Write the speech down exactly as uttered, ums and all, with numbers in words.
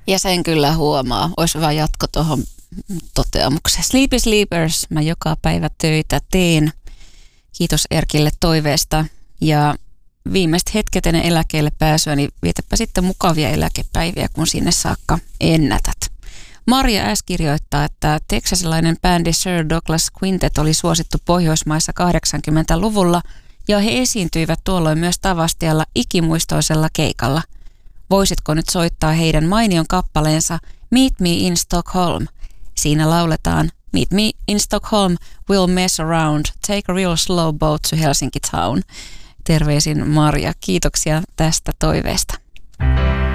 Ja sen kyllä huomaa. Olisi hyvä jatko tuohon toteamukseen. Sleepy Sleepers, mä joka päivä töitä teen. Kiitos Erkille toiveesta. Ja viimeiset hetket ennen eläkkeelle pääsyä, niin vietäpä sitten mukavia eläkepäiviä, kun sinne saakka ennätät. Marja S. kirjoittaa, että teksasilainen bändi Sir Douglas Quintet oli suosittu Pohjoismaissa kahdeksankymmentäluvulla ja he esiintyivät tuolloin myös Tavastialla ikimuistoisella keikalla. Voisitko nyt soittaa heidän mainion kappaleensa Meet Me in Stockholm? Siinä lauletaan Meet me in Stockholm, we'll mess around, take a real slow boat to Helsinki town. Terveisin Marja, kiitoksia tästä toiveesta.